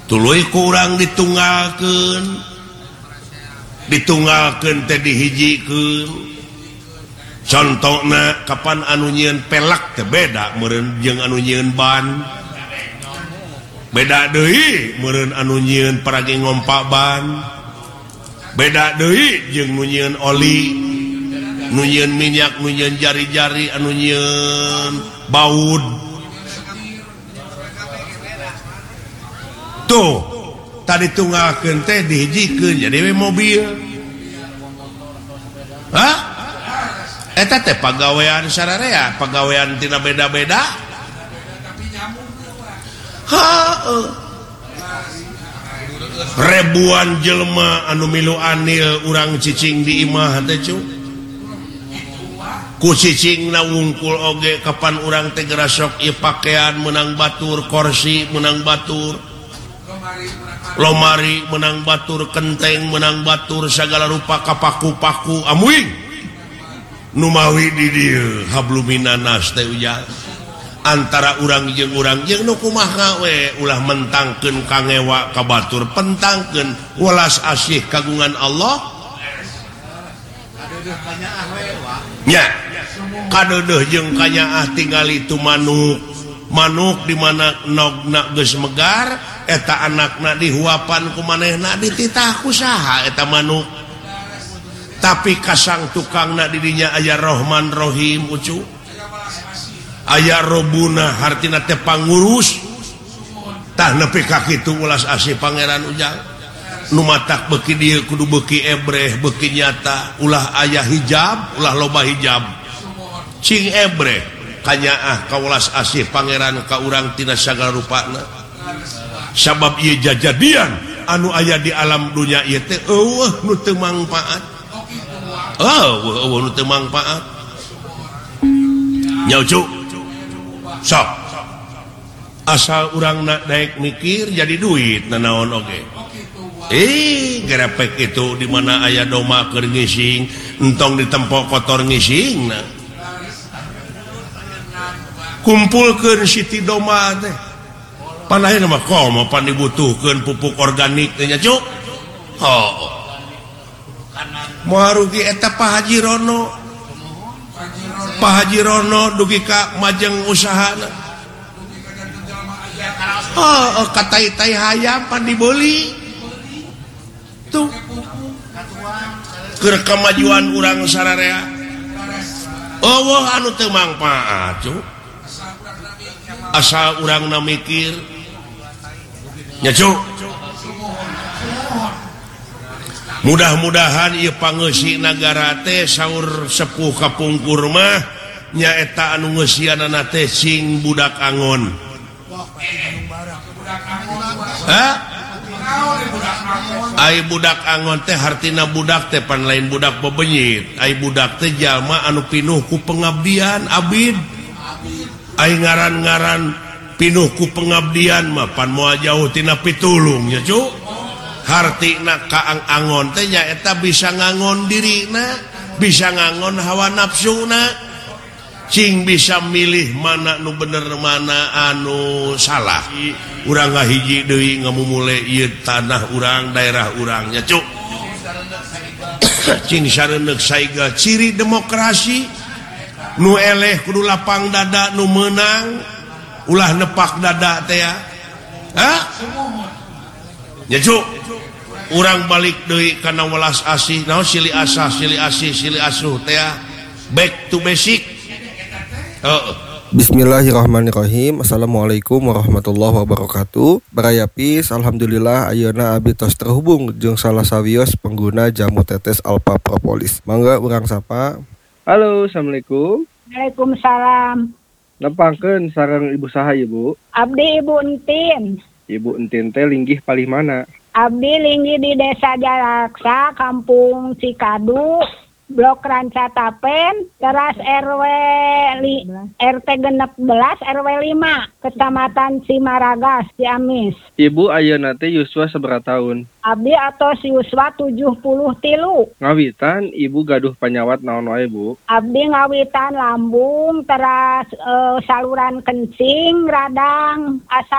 tuluy kurang ditunggalkeun teh dihijikeun. Contohna kapan anu nyieun pelak teh beda meureun jeung anu nyieun ban. Beda deui meureun anu nyieun paragi ngompak ban. Beda deui jeung nu nyieun oli, nu nyieun minyak, nu nyieun jari-jari, anu nyieun baud. Tuh, tadi tunggalkeun teh dihijikeun jadi we mobil. Hah? Eta teh pagawean sararea, pagawean tina beda-beda. Heuh. Ribuan jelema anu milu anil urang cicing di imah teh cu. Ku cicingna wungkul oge kapan urang teh gerasok ieu pakaian menang batur, kursi menang batur, lomari menang batur, kenteng menang batur, sagala rupa kapaku-paku amuing nu mawi di dieu habluminanas teh ujang. Antara urang jeung nu kumaha we ulah mentangkeun kangewa ka batur, pentangkeun welas asih kagungan Allah. Nya kadeudeuh jeung kanyaah tingali itu manuk di mana nogna geus megar eta anakna dihuapan ku manehna dititah ku saha eta manuk. Tapi kasang tukangna di dinya aya Rahman Rahim ucu. Aya robuna hartina teh pangurus tah nepi ka kitu ulas asih pangeran ujang nu matak beuki dieu kudu beuki ebreh beuki nyata ulah aya hijab ulah loba hijab cing ebreh kanyaah ka ulas asih pangeran ka urang tina sagala rupana sabab ieu jajadian anu aya di alam dunya ieu teh eueuh nu teu mangpaat nu teu mangpaat nya ucu. Sok asal urang nak daek mikir jadi duit nanaon oge. Gerepek itu di mana aya doma keur ngising entong ditempo kotor ngisingna. Kumpulkeun siti doma teh. Panaheuna mah komo pan dibutuhkeun pupuk organik teh nya cuk. Moal rugi eta Pak Haji Rono. Pak Haji Rono dugi ka majeng usahana. Katai-tai hayam pan dibeli. Tuh. Keur kemajuan urang sararea. Anu teu mangpaat, cu. Asal urangna mikir. Nya, cu. Mudah-mudahan ieu pangeussi nagara teh saur sepuh kapungkur mah nyaeta anu ngeusianana teh sing budak angon. Ai budak angon teh hartina budak teh pan lain budak bebenyit. Ai budak teh jalma anu pinuh ku pengabdian abid. Ai ngaran-ngaran pinuh ku pengabdian mah pan moal jauh tina pitulung nya cu. Hartina kaang angon teh nyaeta bisa ngangon dirina, bisa ngangon hawa nafsuna, cing bisa milih mana nu bener mana anu salah. Urang ngahiji deui ngamumule ieu tanah urang, daerah urang nya cuk. Cing sareuneuh saiga ciri demokrasi nu eleh kudu lapang dada nu meunang ulah nepak dada teh ya. Hah? Nya cuk. Urang balik deui kana welas asih naon silih asah silih asih silih asuh teh back to basic. Bismillahirrahmanirrahim. Assalamualaikum warahmatullahi wabarakatuh. Barayapis alhamdulillah ayeuna abdi tos terhubung jeung salah sawios pengguna jamu tetes Alpha Propolis. Mangga urang sapa. Halo, assalamualaikum. Waalaikumsalam. Nepangkeun sareng ibu saha ibu? Abdi Ibu Entin. Ibu Entin teh linggih palih mana? Abdi linggih di Desa Jalaksa, Kampung Cikadu, Blok Ranca Tapen, teras RT 16 RW 5, Kecamatan Simaragas, Ciamis. Ibu ayeuna teh yuswa sabaraha taun? Abdi atos yuswa 73. Ngawitan ibu gaduh panyawat naon wae Bu? Abdi ngawitan lambung, teras saluran kencing, radang, asa